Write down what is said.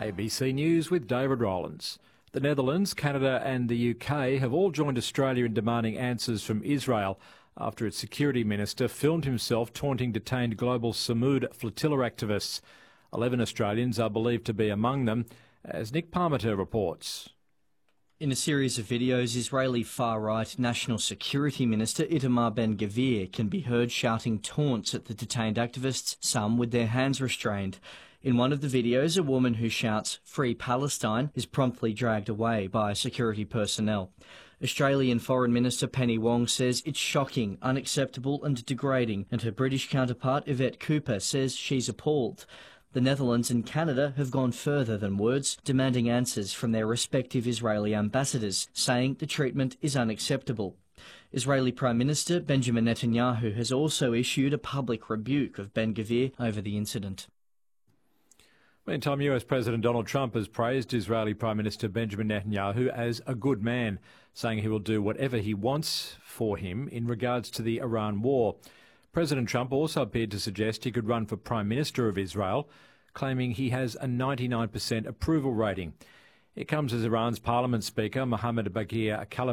ABC News with David Rowlands. The Netherlands, Canada and the UK have all joined Australia in demanding answers from Israel after its security minister filmed himself taunting detained global Samud flotilla activists. 11 Australians are believed to be among them, as Nick Parmenter reports. In a series of videos, Israeli far-right National Security Minister Itamar Ben-Gvir can be heard shouting taunts at the detained activists, some with their hands restrained. In one of the videos, a woman who shouts "Free Palestine" is promptly dragged away by security personnel. Australian Foreign Minister Penny Wong says it's shocking, unacceptable and degrading, and her British counterpart Yvette Cooper says she's appalled. The Netherlands and Canada have gone further than words, demanding answers from their respective Israeli ambassadors, saying the treatment is unacceptable. Israeli Prime Minister Benjamin Netanyahu has also issued a public rebuke of Ben-Gvir over the incident. Meantime, US President Donald Trump has praised Israeli Prime Minister Benjamin Netanyahu as a good man, saying he will do whatever he wants for him in regards to the Iran war. President Trump also appeared to suggest he could run for Prime Minister of Israel, claiming he has a 99% approval rating. It comes as Iran's Parliament Speaker Mohammad Bagher